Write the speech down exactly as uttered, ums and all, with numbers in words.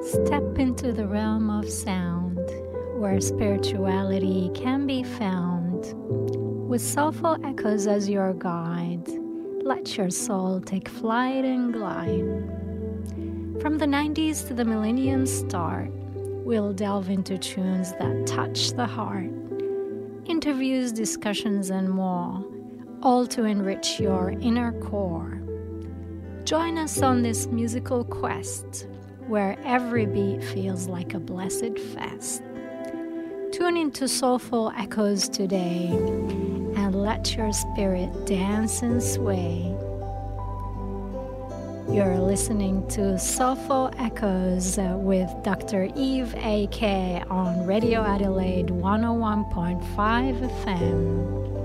Step into the realm of sound, where spirituality can be found. With soulful echoes as your guide, let your soul take flight and glide. From the nineties to the millennium start, we'll delve into tunes that touch the heart. Interviews, discussions, and more, all to enrich your inner core. Join us on this musical quest, where every beat feels like a blessed fest. Tune into soulful echoes today, and let your spirit dance and sway. You're listening to Soulful Echoes uh, with Doctor Eve A K on Radio Adelaide one oh one point five F M.